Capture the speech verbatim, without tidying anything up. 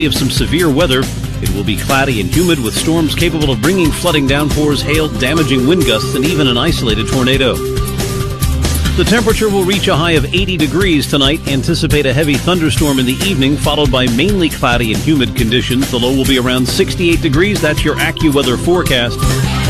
Of some severe weather. It will be cloudy and humid with storms capable of bringing flooding, downpours, hail, damaging wind gusts, and even an isolated tornado. The temperature will reach a high of eighty degrees tonight. Anticipate a heavy thunderstorm in the evening, followed by mainly cloudy and humid conditions. The low will be around sixty-eight degrees. That's your AccuWeather forecast.